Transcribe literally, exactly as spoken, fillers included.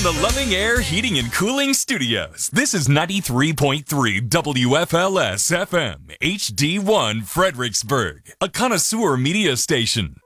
the Loving Air Heating and Cooling Studios, this is ninety-three point three W F L S F M, H D one Fredericksburg, a connoisseur media station.